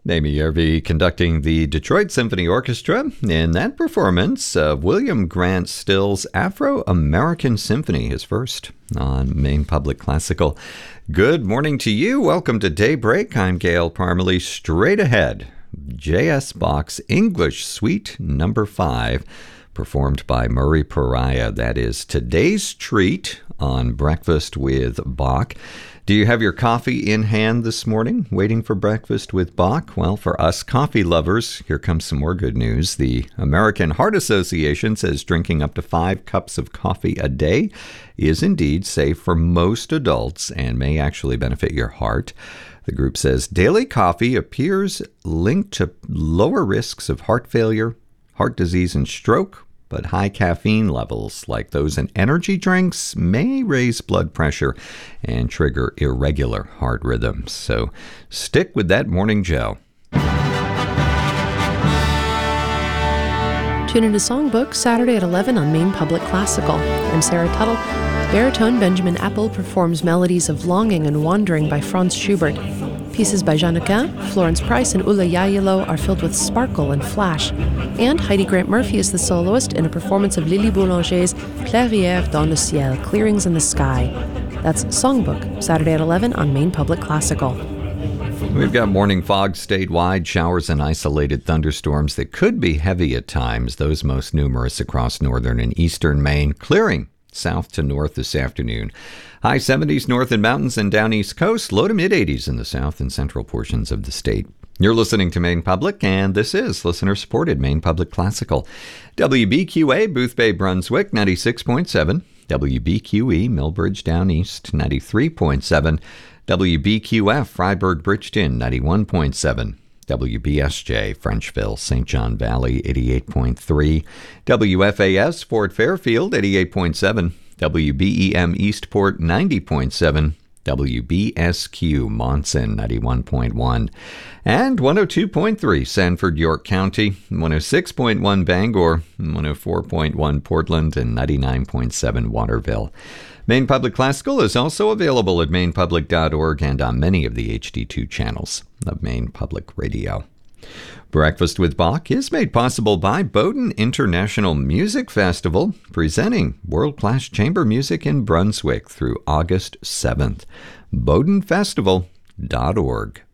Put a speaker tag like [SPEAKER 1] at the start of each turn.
[SPEAKER 1] Amy Yerby conducting the Detroit Symphony Orchestra in that performance of William Grant Still's Afro-American Symphony, his first on Maine Public Classical. Good morning to you. Welcome to Daybreak. I'm Gail Parmalee. Straight ahead, J.S. Bach's English Suite No. 5, performed by Murray Pariah. That is today's treat on Breakfast with Bach. Do you have your coffee in hand this morning, waiting for Breakfast with Bach? Well, for us coffee lovers, here comes some more good news. The American Heart Association says drinking up to 5 cups of coffee a day is indeed safe for most adults and may actually benefit your heart. The group says daily coffee appears linked to lower risks of heart failure, heart disease, and stroke. But high caffeine levels, like those in energy drinks, may raise blood pressure and trigger irregular heart rhythms. So stick with that morning Joe.
[SPEAKER 2] Tune into Songbook Saturday at 11 on Maine Public Classical. I'm Sarah Tuttle. Baritone Benjamin Apple performs melodies of longing and wandering by Franz Schubert. Pieces by Jeannequin, Florence Price, and Ulla Yayilo are filled with sparkle and flash. And Heidi Grant Murphy is the soloist in a performance of Lily Boulanger's Clairières dans le ciel, Clearings in the Sky. That's Songbook, Saturday at 11 on Maine Public Classical.
[SPEAKER 1] We've got morning fog statewide, showers and isolated thunderstorms that could be heavy at times, those most numerous across northern and eastern Maine, clearing south to north this afternoon. High 70s north in mountains and down east coast, low to mid 80s in the south and central portions of the state. You're listening to Maine Public, and this is listener-supported Maine Public Classical. WBQA, Booth Bay, Brunswick, 96.7. WBQE, Millbridge, down east, 93.7. WBQF, Fryeburg, Bridgeton, 91.7. WBSJ, Frenchville, St. John Valley, 88.3. WFAS, Fort Fairfield, 88.7. WBEM, Eastport, 90.7. WBSQ, Monson, 91.1. And 102.3, Sanford, York County, 106.1, Bangor, 104.1, Portland, and 99.7, Waterville. Maine Public Classical is also available at mainepublic.org and on many of the HD2 channels of Maine Public Radio. Breakfast with Bach is made possible by Bowdoin International Music Festival, presenting world-class chamber music in Brunswick through August 7th. BowdoinFestival.org.